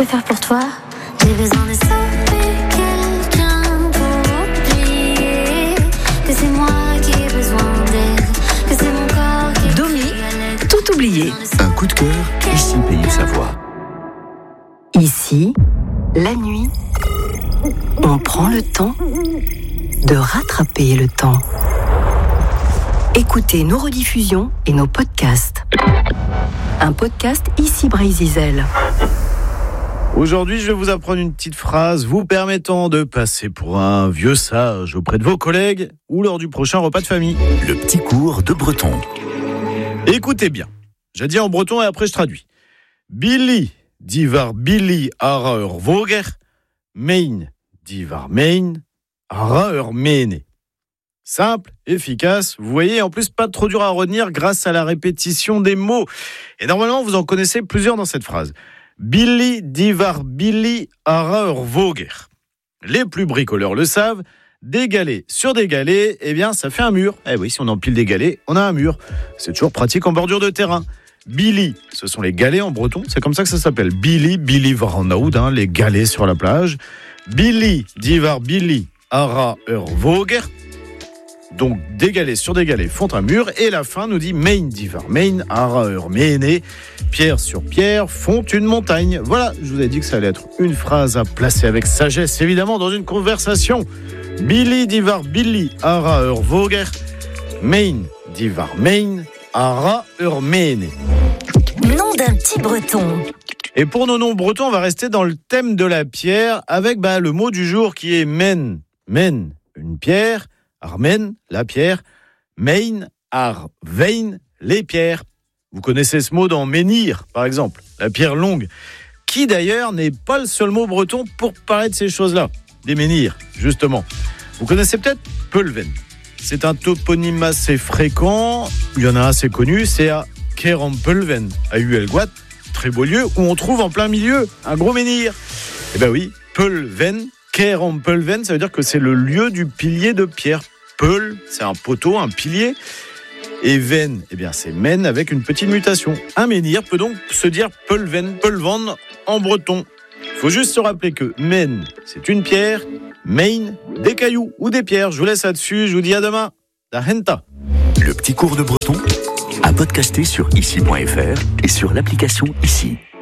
peux faire pour toi? J'ai besoin de sauver quelqu'un pour oublier que c'est moi qui ai besoin d'aide, que c'est mon corps qui Domi, tout oublié. Un coup de cœur, ici Pays de Savoie. Ici, la nuit, on prend le temps de rattraper le temps. Écoutez nos rediffusions et nos podcasts. Un podcast ici Brésil. Aujourd'hui, je vais vous apprendre une petite phrase vous permettant de passer pour un vieux sage auprès de vos collègues ou lors du prochain repas de famille. Le petit cours de breton. Écoutez bien. J'ai dit en breton et après je traduis. Billy divar Billy ara voger, mein divar mein ara mene. Simple, efficace, vous voyez, en plus pas trop dur à retenir grâce à la répétition des mots. Et normalement, vous en connaissez plusieurs dans cette phrase. Billy divar Billy ara voger. Les plus bricoleurs le savent, des galets sur des galets, eh bien ça fait un mur. Eh oui, si on empile des galets, on a un mur. C'est toujours pratique en bordure de terrain. Billy, ce sont les galets en breton, c'est comme ça que ça s'appelle. Billy varnaud, les galets sur la plage. Billy divar Billy ara voger. Donc des galets sur des galets font un mur et la fin nous dit mein divar mein ara mene. Pierre sur pierre font une montagne. Voilà, je vous ai dit que ça allait être une phrase à placer avec sagesse, évidemment, dans une conversation. Billy divar Billy ara voger. Mein divar mein ara mene. Nom d'un petit breton. Et pour nos noms bretons, on va rester dans le thème de la pierre avec le mot du jour qui est men. Men, une pierre. Armen, la pierre. Mein, ar, vein, les pierres. Vous connaissez ce mot dans menhir, par exemple, la pierre longue, qui d'ailleurs n'est pas le seul mot breton pour parler de ces choses-là, des menhirs, justement. Vous connaissez peut-être Pulven. C'est un toponyme assez fréquent, il y en a un assez connu, c'est à Kerampulven, à Huelgoat, très beau lieu, où on trouve en plein milieu un gros menhir. Eh ben oui, Pulven, Kerampulven, ça veut dire que c'est le lieu du pilier de pierre. Peul, c'est un poteau, un pilier. Et ven, eh bien c'est men avec une petite mutation. Un menhir peut donc se dire Pulven, Pulvan en breton. Il faut juste se rappeler que men, c'est une pierre, mein, des cailloux ou des pierres. Je vous laisse là-dessus, je vous dis à demain. Da henta. Le petit cours de breton à podcaster sur ici.fr et sur l'application Ici.